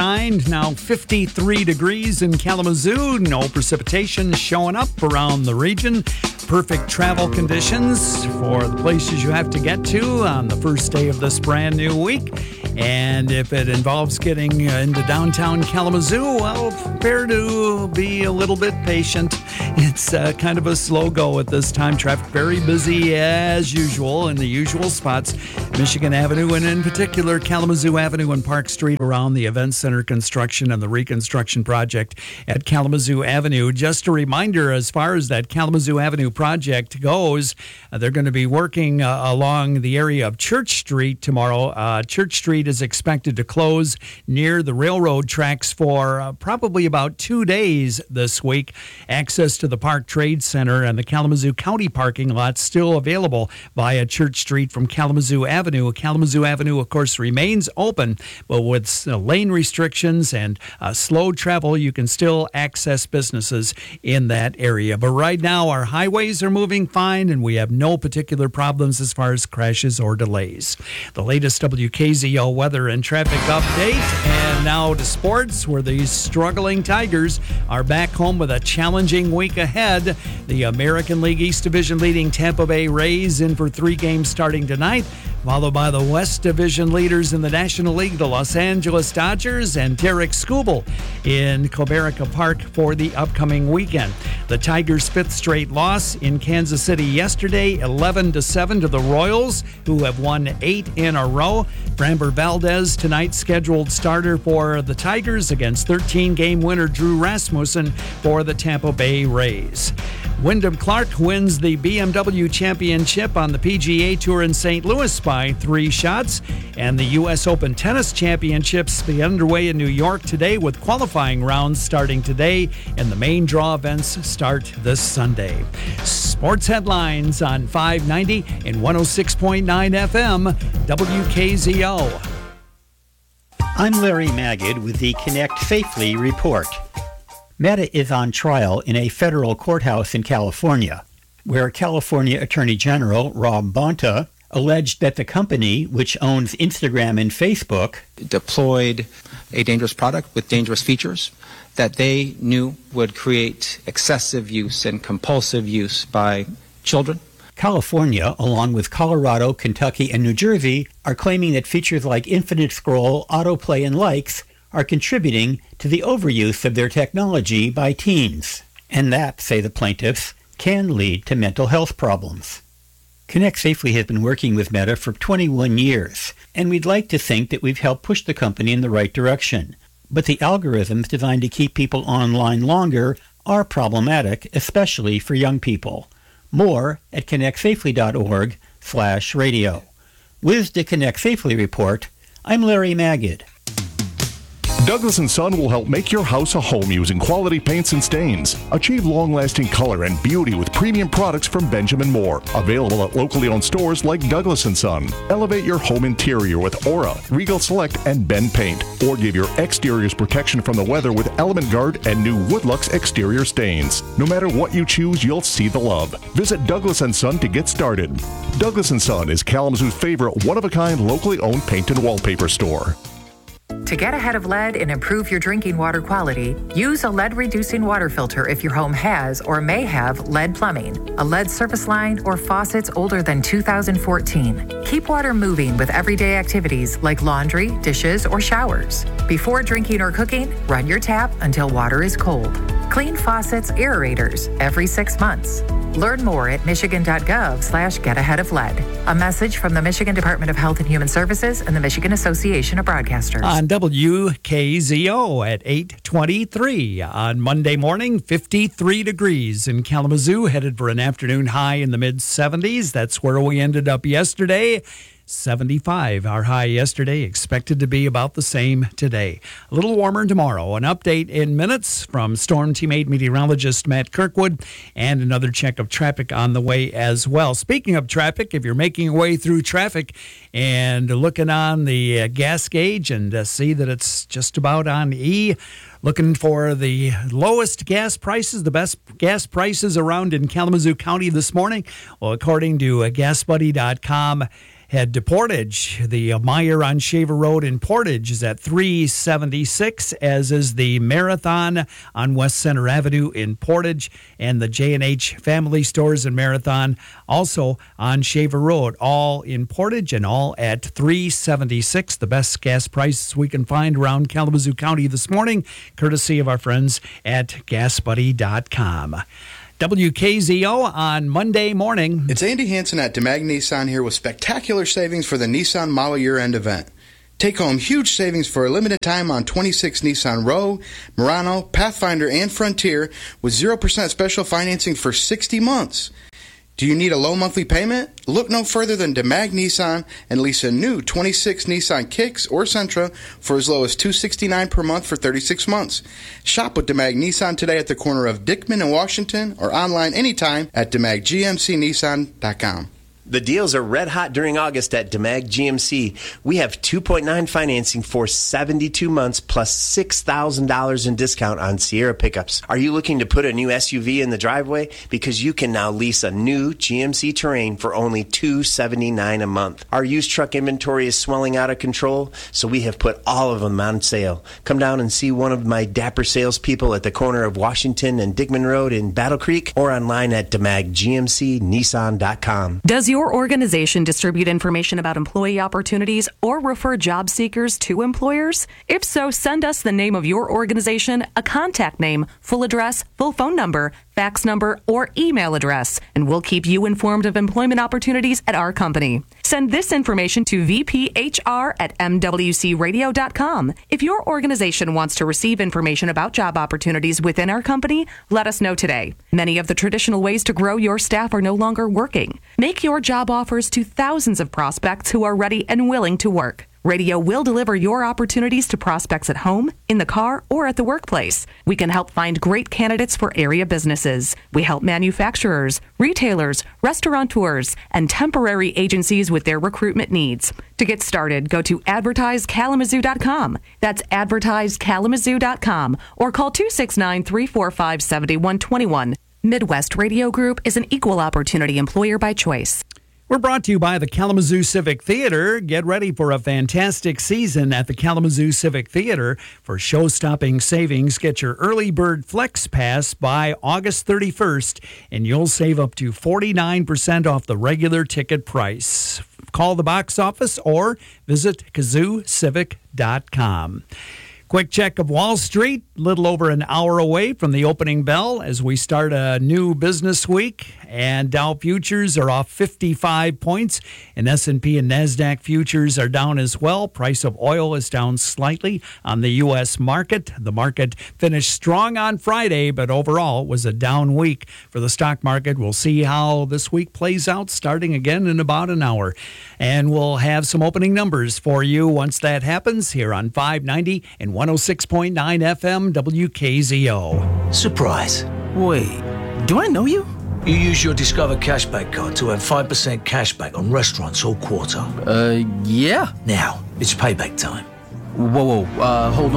sunshine. Now fifty-three degrees in Kalamazoo. No precipitation showing up around the region. Perfect travel conditions for the places you have to get to on the first day of this brand new week. And if it involves getting into downtown Kalamazoo, well, prepare to be a little bit patient. It's uh, kind of a slow go at this time. Traffic very busy as usual in the usual spots. Michigan Avenue and in particular Kalamazoo Avenue and Park Street around the Event Center construction and the reconstruction project at Kalamazoo Avenue. Just a reminder, as far as that Kalamazoo Avenue project goes, uh, they're going to be working uh, along the area of Church Street tomorrow. Uh, Church Street is expected to close near the railroad tracks for uh, probably about two days this week. Access to the Park Trade Center and the Kalamazoo County parking lot still available via Church Street from Kalamazoo Avenue. Kalamazoo Avenue, of course, remains open, but with uh, lane restrictions and uh, slow travel, you can still access businesses in that area. But right now, our highways are moving fine, and we have no particular problems as far as crashes or delays. The latest W K Z O weather and traffic update. And now to sports, where these struggling Tigers are back home with a challenging week ahead. The American League East Division leading Tampa Bay Rays in for three games starting tonight, followed by the West Division leaders in the National League, the Los Angeles Dodgers, and Derek Skubal in Comerica Park for the upcoming weekend. The Tigers' fifth straight loss in Kansas City yesterday, eleven to seven to the Royals, who have won eight in a row. Framber Valdez, tonight's scheduled starter for the Tigers against thirteen-game winner Drew Rasmussen for the Tampa Bay Rays. Wyndham Clark wins the B M W Championship on the P G A Tour in Saint Louis by three shots. And the U S Open Tennis Championships be underway in New York today with qualifying rounds starting today, and the main draw events start this Sunday. Sports headlines on five ninety and one oh six point nine F M W K Z O. I'm Larry Magid with the Connect Safely report. Meta is on trial in a federal courthouse in California, where California Attorney General Rob Bonta alleged that the company, which owns Instagram and Facebook, deployed a dangerous product with dangerous features that they knew would create excessive use and compulsive use by children. California, along with Colorado, Kentucky, and New Jersey, are claiming that features like infinite scroll, autoplay, and likes are contributing to the overuse of their technology by teens. And that, say the plaintiffs, can lead to mental health problems. Connect Safely has been working with Meta for twenty-one years, and we'd like to think that we've helped push the company in the right direction. But the algorithms designed to keep people online longer are problematic, especially for young people. More at connectsafely.org slash radio. With the Connect Safely report, I'm Larry Magid. Douglas and Son will help make your house a home using quality paints and stains. Achieve long-lasting color and beauty with premium products from Benjamin Moore. Available at locally owned stores like Douglas and Son. Elevate your home interior with Aura, Regal Select, and Ben Paint. Or give your exteriors protection from the weather with Element Guard and new Woodlux exterior stains. No matter what you choose, you'll see the love. Visit Douglas and Son to get started. Douglas and Son is Kalamazoo's favorite one-of-a-kind locally owned paint and wallpaper store. To get ahead of lead and improve your drinking water quality, use a lead-reducing water filter if your home has or may have lead plumbing, a lead service line, or faucets older than two thousand fourteen. Keep water moving with everyday activities like laundry, dishes, or showers. Before drinking or cooking, run your tap until water is cold. Clean faucets, aerators every six months. Learn more at michigan.gov slash get ahead of lead. A message from the Michigan Department of Health and Human Services and the Michigan Association of Broadcasters. On W K Z O at eight twenty-three on Monday morning, fifty-three degrees in Kalamazoo, headed for an afternoon high in the mid seventies. That's where we ended up yesterday. seventy-five, our high yesterday, expected to be about the same today. A little warmer tomorrow. An update in minutes from Storm Team eight meteorologist Matt Kirkwood, and another check of traffic on the way as well. Speaking of traffic, if you're making your way through traffic and looking on the uh, gas gauge and uh, see that it's just about on E, looking for the lowest gas prices, the best gas prices around in Kalamazoo County this morning, well, according to uh, gas buddy dot com, Head to Portage. The uh, Meyer on Shaver Road in Portage is at three seventy-six, as is the Marathon on West Center Avenue in Portage, and the J and H Family Stores in Marathon also on Shaver Road, all in Portage and all at three seventy-six. The best gas prices we can find around Kalamazoo County this morning, courtesy of our friends at gas buddy dot com. W K Z O on Monday morning. It's Andy Hansen at DeMag Nissan here with spectacular savings for the Nissan model year-end event. Take home huge savings for a limited time on twenty-six Nissan Rogue, Murano, Pathfinder, and Frontier with zero percent special financing for sixty months. Do you need a low monthly payment? Look no further than DeMag Nissan and lease a new twenty-six Nissan Kicks or Sentra for as low as two hundred sixty-nine dollars per month for thirty-six months. Shop with DeMag Nissan today at the corner of Dickman and Washington or online anytime at demag g m c nissan dot com. The deals are red hot during August at DeMag G M C. We have two point nine financing for seventy-two months plus six thousand dollars in discount on Sierra pickups. Are you looking to put a new S U V in the driveway? Because you can now lease a new G M C Terrain for only two hundred seventy-nine dollars a month. Our used truck inventory is swelling out of control, so we have put all of them on sale. Come down and see one of my dapper salespeople at the corner of Washington and Dickman Road in Battle Creek or online at demag g m c nissan dot com. Does your organization distribute information about employee opportunities or refer job seekers to employers? If so, send us the name of your organization, a contact name, full address, full phone number, fax number, or email address, and we'll keep you informed of employment opportunities at our company. Send this information to v p h r at m w c radio dot com. If your organization wants to receive information about job opportunities within our company, let us know today. Many of the traditional ways to grow your staff are no longer working. Make your job offers to thousands of prospects who are ready and willing to work. Radio will deliver your opportunities to prospects at home, in the car, or at the workplace. We can help find great candidates for area businesses. We help manufacturers, retailers, restaurateurs, and temporary agencies with their recruitment needs. To get started, go to advertise kalamazoo dot com. That's advertise kalamazoo dot com or call two six nine, three four five, seven one two one. Midwest Radio Group is an equal opportunity employer by choice. We're brought to you by the Kalamazoo Civic Theater. Get ready for a fantastic season at the Kalamazoo Civic Theater. For show-stopping savings, get your early bird flex pass by August thirty-first, and you'll save up to forty-nine percent off the regular ticket price. Call the box office or visit kazoo civic dot com. Quick check of Wall Street, a little over an hour away from the opening bell as we start a new business week. And Dow futures are off fifty-five points, and S and P and NASDAQ futures are down as well. Price of oil is down slightly on the U S market. The market finished strong on Friday, but overall it was a down week for the stock market. We'll see how this week plays out starting again in about an hour. And we'll have some opening numbers for you once that happens here on five ninety and one oh six point nine F M W K Z O. Surprise. Wait, do I know you? You use your Discover Cashback card to earn five percent cashback on restaurants all quarter. Uh, yeah. Now, it's payback time. Whoa, whoa, uh, hold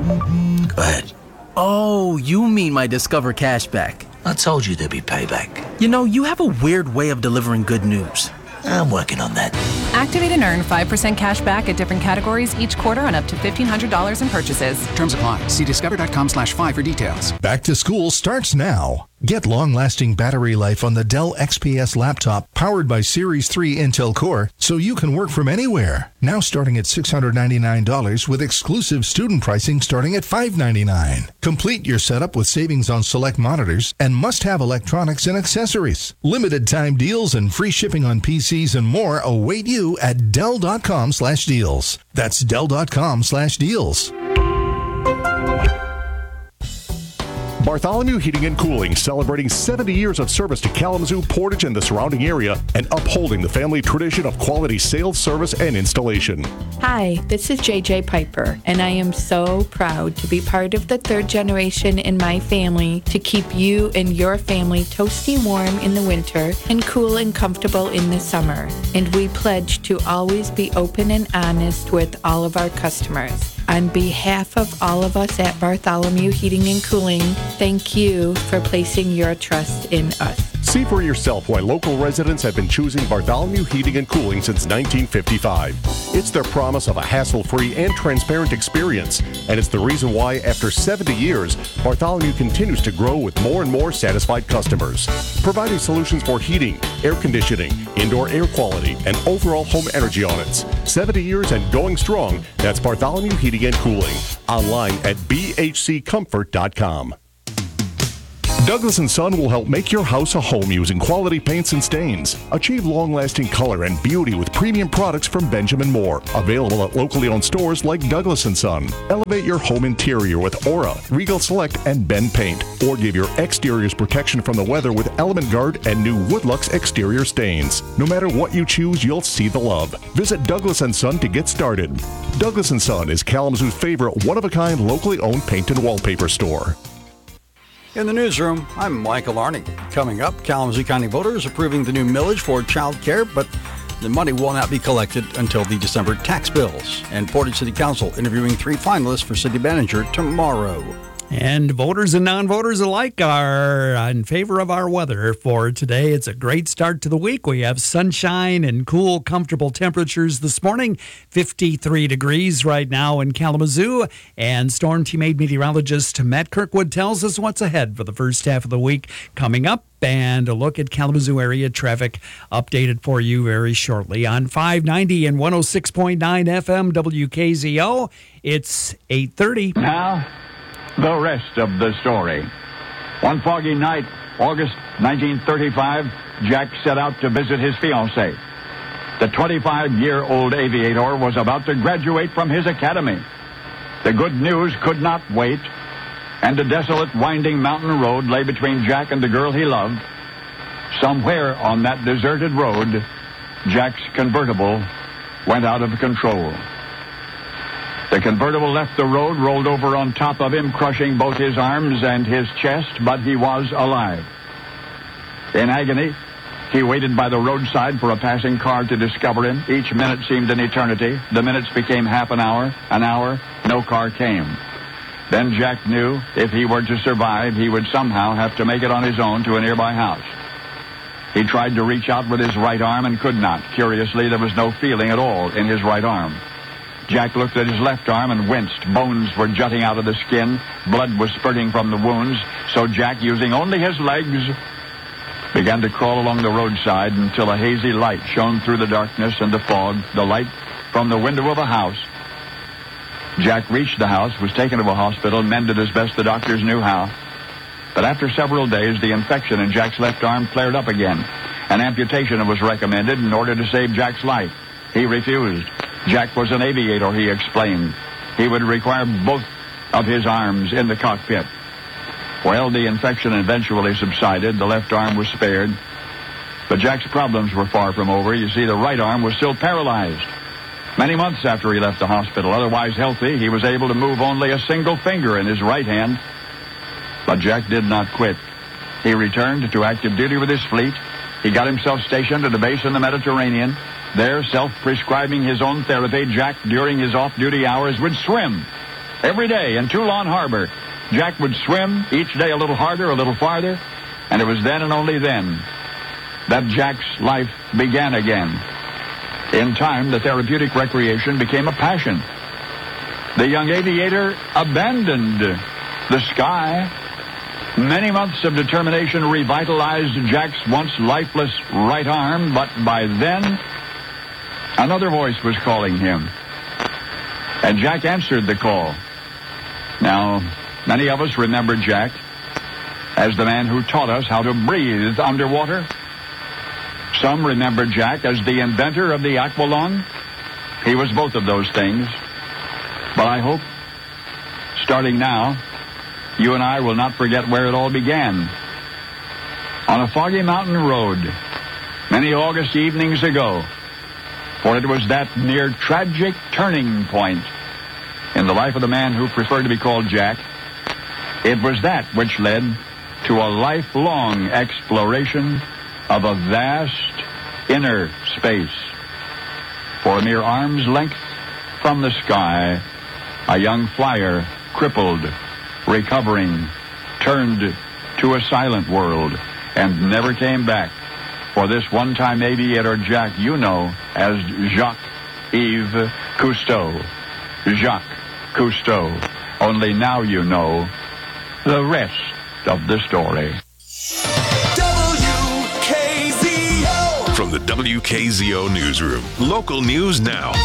on. Go ahead. Oh, you mean my Discover Cashback. I told you there'd be payback. You know, you have a weird way of delivering good news. I'm working on that. Activate and earn five percent cash back at different categories each quarter on up to fifteen hundred dollars in purchases. Terms apply. See discover dot com slash five for details. Back to school starts now. Get long-lasting battery life on the Dell X P S laptop powered by Series three Intel Core so you can work from anywhere. Now starting at six hundred ninety-nine dollars with exclusive student pricing starting at five hundred ninety-nine dollars. Complete your setup with savings on select monitors and must-have electronics and accessories. Limited time deals and free shipping on P Cs and more await you at Dell dot com slash deals. That's Dell dot com slash deals. Bartholomew Heating and Cooling, celebrating seventy years of service to Kalamazoo, Portage, and the surrounding area, and upholding the family tradition of quality sales, service, and installation. Hi, this is J J Piper, and I am so proud to be part of the third generation in my family to keep you and your family toasty warm in the winter and cool and comfortable in the summer. And we pledge to always be open and honest with all of our customers. On behalf of all of us at Bartholomew Heating and Cooling, thank you for placing your trust in us. See for yourself why local residents have been choosing Bartholomew Heating and Cooling since nineteen fifty-five. It's their promise of a hassle-free and transparent experience, and it's the reason why, after seventy years, Bartholomew continues to grow with more and more satisfied customers. Providing solutions for heating, air conditioning, indoor air quality, and overall home energy audits. seventy years and going strong. That's Bartholomew Heating and Cooling. Online at b h c comfort dot com. Douglas and Son will help make your house a home using quality paints and stains. Achieve long-lasting color and beauty with premium products from Benjamin Moore. Available at locally owned stores like Douglas and Son. Elevate your home interior with Aura, Regal Select, and Ben Paint. Or give your exteriors protection from the weather with Element Guard and new Woodlux exterior stains. No matter what you choose, you'll see the love. Visit Douglas and Son to get started. Douglas and Son is Kalamazoo's favorite one-of-a-kind locally owned paint and wallpaper store. In the newsroom, I'm Michael Arning. Coming up, Kalamazoo County voters approving the new millage for child care, but the money will not be collected until the December tax bills. And Portage City Council interviewing three finalists for city manager tomorrow. And voters and non-voters alike are in favor of our weather for today. It's a great start to the week. We have sunshine and cool, comfortable temperatures this morning. fifty-three degrees right now in Kalamazoo. And Storm Team eight meteorologist Matt Kirkwood tells us what's ahead for the first half of the week coming up. And a look at Kalamazoo area traffic updated for you very shortly on five ninety and one oh six point nine F M W K Z O. It's eight thirty. Now, the rest of the story. One foggy night, August nineteen thirty-five, Jack set out to visit his fiancée. The twenty-five-year-old aviator was about to graduate from his academy. The good news could not wait, and a desolate, winding mountain road lay between Jack and the girl he loved. Somewhere on that deserted road, Jack's convertible went out of control. The convertible left the road, rolled over on top of him, crushing both his arms and his chest, but he was alive. In agony, he waited by the roadside for a passing car to discover him. Each minute seemed an eternity. The minutes became half an hour, an hour. No car came. Then Jack knew if he were to survive, he would somehow have to make it on his own to a nearby house. He tried to reach out with his right arm and could not. Curiously, there was no feeling at all in his right arm. Jack looked at his left arm and winced. Bones were jutting out of the skin. Blood was spurting from the wounds. So Jack, using only his legs, began to crawl along the roadside until a hazy light shone through the darkness and the fog, the light from the window of a house. Jack reached the house, was taken to a hospital, mended as best the doctors knew how. But after several days, the infection in Jack's left arm flared up again. An amputation was recommended in order to save Jack's life. He refused. Jack was an aviator, he explained. He would require both of his arms in the cockpit. Well, the infection eventually subsided. The left arm was spared. But Jack's problems were far from over. You see, the right arm was still paralyzed. Many months after he left the hospital, otherwise healthy, he was able to move only a single finger in his right hand. But Jack did not quit. He returned to active duty with his fleet. He got himself stationed at a base in the Mediterranean. There, self-prescribing his own therapy, Jack, during his off-duty hours, would swim. Every day in Toulon Harbor, Jack would swim, each day a little harder, a little farther, and it was then and only then that Jack's life began again. In time, the therapeutic recreation became a passion. The young aviator abandoned the sky. Many months of determination revitalized Jack's once lifeless right arm, but by then, another voice was calling him. And Jack answered the call. Now, many of us remember Jack as the man who taught us how to breathe underwater. Some remember Jack as the inventor of the aqualung. He was both of those things. But I hope, starting now, you and I will not forget where it all began. On a foggy mountain road, many August evenings ago, for it was that near tragic turning point in the life of the man who preferred to be called Jack. It was that which led to a lifelong exploration of a vast inner space. For a mere arm's length from the sky, a young flyer, crippled, recovering, turned to a silent world and never came back. For this one-time aviator Jack, you know as Jacques-Yves Cousteau. Jacques Cousteau. Only now you know the rest of the story. W K Z O. From the W K Z O newsroom, local news now.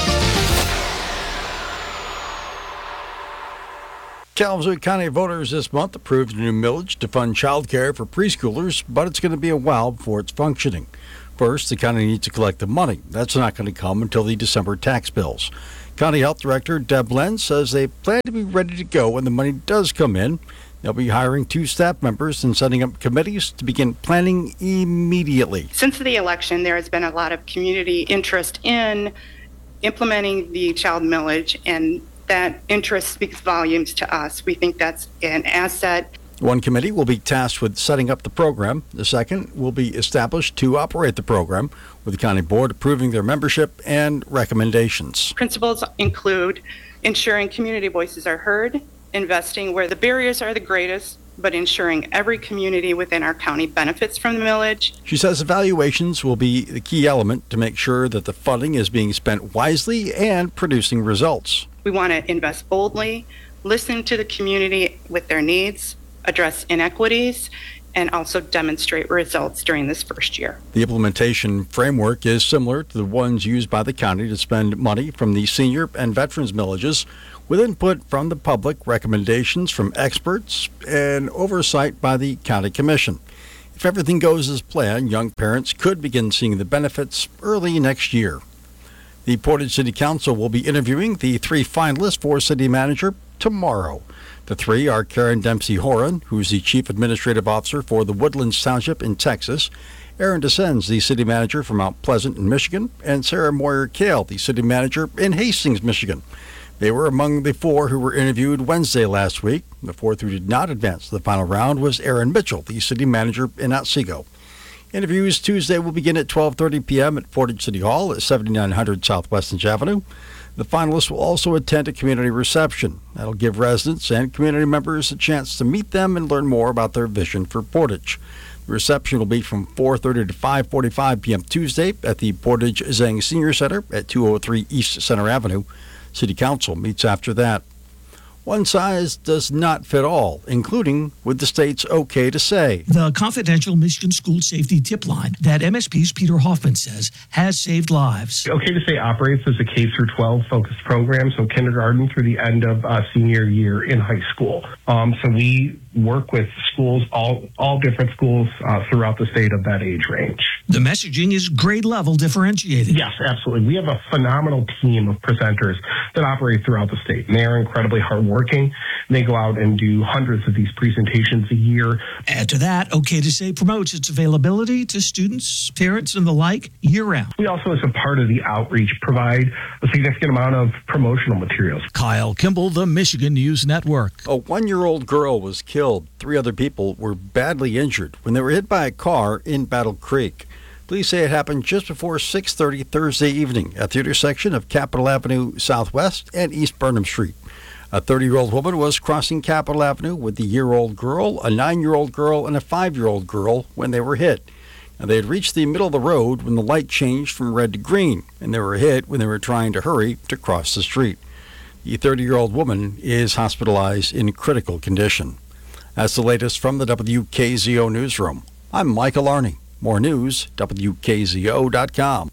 Kalamazoo County voters this month approved a new millage to fund child care for preschoolers, but it's going to be a while before it's functioning. First, the county needs to collect the money. That's not going to come until the December tax bills. County Health Director Deb Lenz says they plan to be ready to go when the money does come in. They'll be hiring two staff members and setting up committees to begin planning immediately. Since the election, there has been a lot of community interest in implementing the child millage, and that interest speaks volumes to us. We think that's an asset. One committee will be tasked with setting up the program. The second will be established to operate the program, with the county board approving their membership and recommendations. Principles include ensuring community voices are heard, investing where the barriers are the greatest, but ensuring every community within our county benefits from the millage. She says evaluations will be the key element to make sure that the funding is being spent wisely and producing results. We want to invest boldly, listen to the community with their needs, address inequities, and also demonstrate results during this first year. The implementation framework is similar to the ones used by the county to spend money from the senior and veterans millages, with input from the public, recommendations from experts, and oversight by the county commission. If everything goes as planned, young parents could begin seeing the benefits early next year. The Portage City Council will be interviewing the three finalists for city manager tomorrow. The three are Karen Dempsey Horan, who's the Chief Administrative Officer for the Woodlands Township in Texas, Aaron DeSenz, the City Manager for Mount Pleasant in Michigan, and Sarah Moyer-Kale, the City Manager in Hastings, Michigan. They were among the four who were interviewed Wednesday last week. The fourth who did not advance to the final round was Aaron Mitchell, the City Manager in Otsego. Interviews Tuesday will begin at twelve thirty p.m. at Portage City Hall at seventy-nine hundred South Western Avenue. The finalists will also attend a community reception. That'll give residents and community members a chance to meet them and learn more about their vision for Portage. The reception will be from four thirty to five forty-five p.m. Tuesday at the Portage Zhang Senior Center at two oh three East Center Avenue. City Council meets after that. One size does not fit all, including with the state's OK to say. The confidential Michigan School Safety Tip Line that M S P's Peter Hoffman says has saved lives. OK to say operates as a K through twelve focused program, so kindergarten through the end of uh, senior year in high school. Um, so we work with schools, all all different schools uh, throughout the state of that age range. The messaging is grade level differentiated. Yes, absolutely. We have a phenomenal team of presenters that operate throughout the state, and they are incredibly hardworking. They go out and do hundreds of these presentations a year. Add to that, OK to say promotes its availability to students, parents, and the like year-round. We also, as a part of the outreach, provide a significant amount of promotional materials. Kyle Kimball, the Michigan News Network. A one-year-old girl was killed. Three other people were badly injured when they were hit by a car in Battle Creek. Police say it happened just before six thirty Thursday evening at the intersection of Capitol Avenue Southwest and East Burnham Street. A thirty-year-old woman was crossing Capitol Avenue with a year-old girl, a nine-year-old girl, and a five-year-old girl when they were hit. Now, they had reached the middle of the road when the light changed from red to green, and they were hit when they were trying to hurry to cross the street. The thirty-year-old woman is hospitalized in critical condition. That's the latest from the W K Z O newsroom. I'm Michael Arney. More news, W K Z O dot com.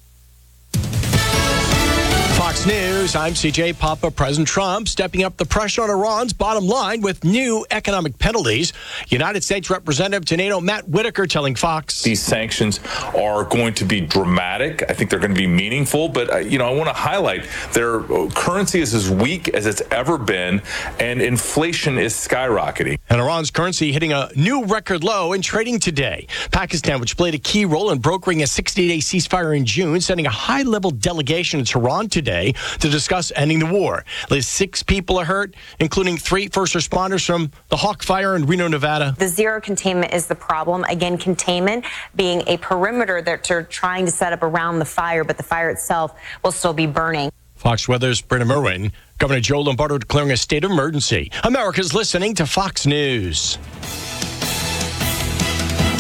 Fox News, I'm C J Papa. President Trump stepping up the pressure on Iran's bottom line with new economic penalties. United States Representative to NATO Matt Whitaker telling Fox. These sanctions are going to be dramatic. I think they're going to be meaningful. But, uh, you know, I want to highlight their currency is as weak as it's ever been, and inflation is skyrocketing. And Iran's currency hitting a new record low in trading today. Pakistan, which played a key role in brokering a sixty-day ceasefire in June, sending a high-level delegation to Tehran today to discuss ending the war. At least six people are hurt, including three first responders from the Hawk Fire in Reno, Nevada. The zero containment is the problem. Again, containment being a perimeter that they're trying to set up around the fire, but the fire itself will still be burning. Fox Weather's Brenna Merwin. Governor Joe Lombardo declaring a state of emergency. America's listening to Fox News.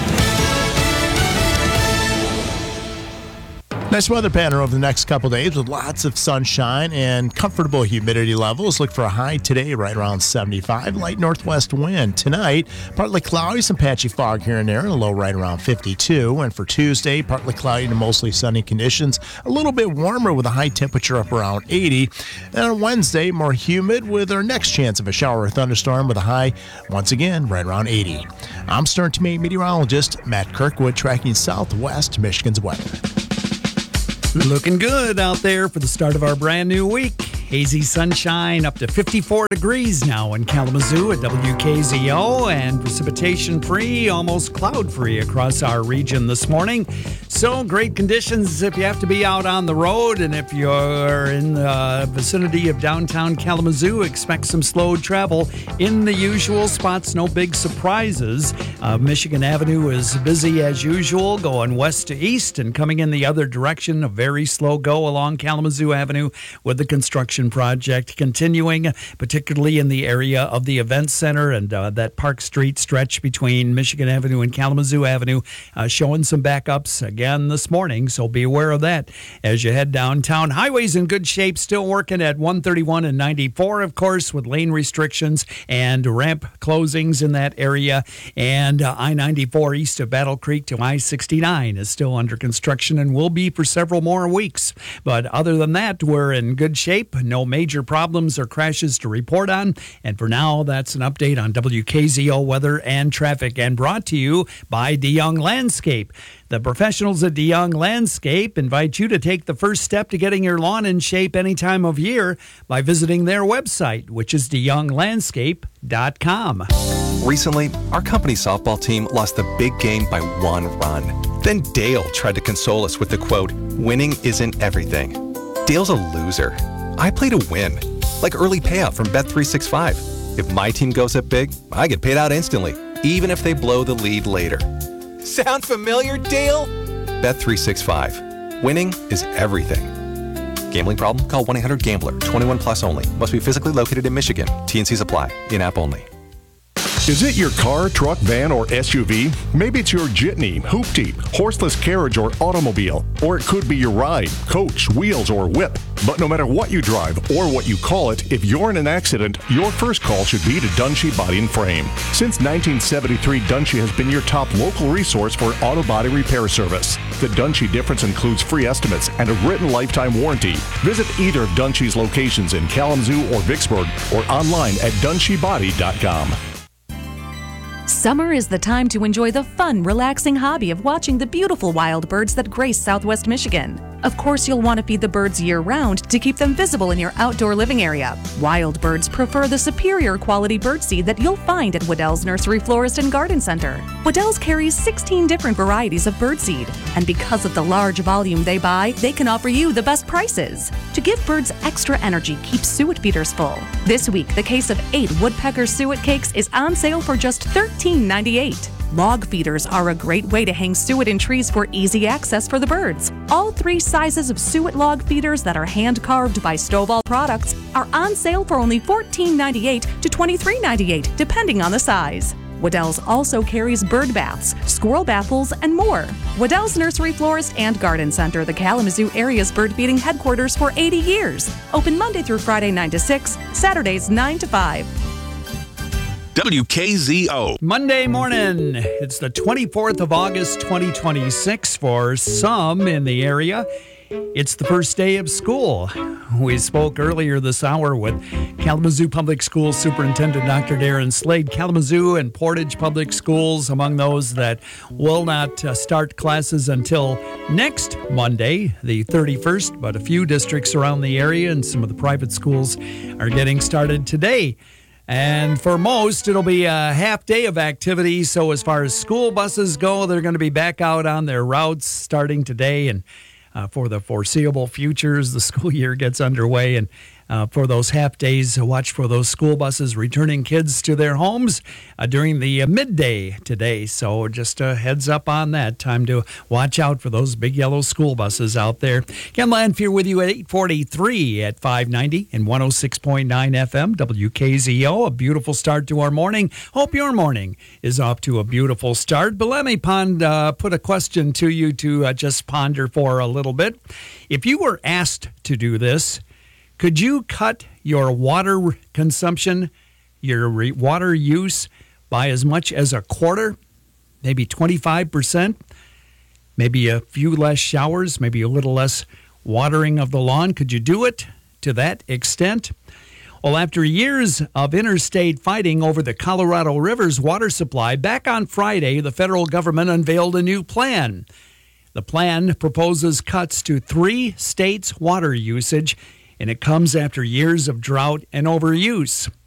Nice weather pattern over the next couple days with lots of sunshine and comfortable humidity levels. Look for a high today right around seventy-five. Light northwest wind. Tonight, partly cloudy, some patchy fog here and there, and a low right around fifty-two. And for Tuesday, partly cloudy to mostly sunny conditions. A little bit warmer with a high temperature up around eighty. And on Wednesday, more humid with our next chance of a shower or thunderstorm with a high, once again, right around eighty. I'm Stern Teammate meteorologist Matt Kirkwood, tracking southwest Michigan's weather. Looking good out there for the start of our brand new week. Hazy sunshine up to fifty-four degrees now in Kalamazoo at W K Z O, and precipitation free, almost cloud free across our region this morning. So great conditions if you have to be out on the road, and if you're in the vicinity of downtown Kalamazoo, expect some slowed travel in the usual spots. No big surprises. Uh, Michigan Avenue is busy as usual, going west to east and coming in the other direction. A very slow go along Kalamazoo Avenue with the construction project continuing, particularly in the area of the Event Center and uh, that Park Street stretch between Michigan Avenue and Kalamazoo Avenue, uh, showing some backups again this morning, so be aware of that as you head downtown. Highways in good shape, still working at one thirty-one and ninety-four, of course, with lane restrictions and ramp closings in that area, and uh, I ninety-four east of Battle Creek to I sixty-nine is still under construction and will be for several more weeks, but other than that, we're in good shape. No major problems or crashes to report on. And for now, that's an update on W K Z O weather and traffic, and brought to you by DeYoung Landscape. The professionals at DeYoung Landscape invite you to take the first step to getting your lawn in shape any time of year by visiting their website, which is de young landscape dot com. Recently, our company softball team lost the big game by one run. Then Dale tried to console us with the quote, "Winning isn't everything." Dale's a loser. I play to win, like early payout from Bet three sixty-five. If my team goes up big, I get paid out instantly, even if they blow the lead later. Sound familiar, Dale? Bet three sixty-five. Winning is everything. Gambling problem? Call one eight hundred gambler. twenty-one plus only. Must be physically located in Michigan. T N Cs apply. In-app only. Is it your car, truck, van, or S U V? Maybe it's your jitney, hoopty, horseless carriage, or automobile. Or it could be your ride, coach, wheels, or whip. But no matter what you drive or what you call it, if you're in an accident, your first call should be to Dunshee Body and Frame. Since nineteen seventy-three, Dunshee has been your top local resource for auto body repair service. The Dunshee difference includes free estimates and a written lifetime warranty. Visit either of Dunshee's locations in Kalamazoo or Vicksburg, or online at dunshee body dot com. Summer is the time to enjoy the fun, relaxing hobby of watching the beautiful wild birds that grace Southwest Michigan. Of course, you'll want to feed the birds year-round to keep them visible in your outdoor living area. Wild birds prefer the superior quality birdseed that you'll find at Waddell's Nursery Florist and Garden Center. Waddell's carries sixteen different varieties of birdseed, and because of the large volume they buy, they can offer you the best prices. To give birds extra energy, keep suet feeders full. This week, the case of eight woodpecker suet cakes is on sale for just thirteen ninety-eight. Log feeders are a great way to hang suet in trees for easy access for the birds. All three sizes of suet log feeders that are hand-carved by Stovall Products are on sale for only fourteen ninety-eight to twenty-three ninety-eight, depending on the size. Waddell's also carries bird baths, squirrel baffles, and more. Waddell's Nursery Florist and Garden Center, the Kalamazoo area's bird feeding headquarters for eighty years. Open Monday through Friday nine to six, Saturdays nine to five. W K Z O. Monday morning. It's the twenty-fourth of August, twenty twenty-six for some in the area. It's the first day of school. We spoke earlier this hour with Kalamazoo Public Schools Superintendent Doctor Darren Slade. Kalamazoo and Portage Public Schools among those that will not uh, start classes until next Monday, the thirty-first, but a few districts around the area and some of the private schools are getting started today. And for most, it'll be a half day of activity. So as far as school buses go, they're going to be back out on their routes starting today. And uh, for the foreseeable future, as the school year gets underway. And uh, for those half days. Watch for those school buses returning kids to their homes uh, during the uh, midday today. So just a heads up on that. Time to watch out for those big yellow school buses out there. Ken Lanfear with you at eight forty-three at five ninety and one oh six point nine F M, W K Z O. A beautiful start to our morning. Hope your morning is off to a beautiful start. But let me pond, uh, put a question to you to uh, just ponder for a little bit. If you were asked to do this, could you cut your water consumption, your re- water use by as much as a quarter, maybe twenty-five percent, maybe a few less showers, maybe a little less watering of the lawn? Could you do it to that extent? Well, after years of interstate fighting over the Colorado River's water supply, back on Friday, the federal government unveiled a new plan. The plan proposes cuts to three states' water usage, and it comes after years of drought and overuse.